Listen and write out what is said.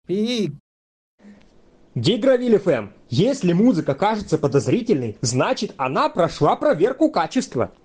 И Гигровиль ФМ. Если музыка кажется подозрительной, значит она прошла проверку качества.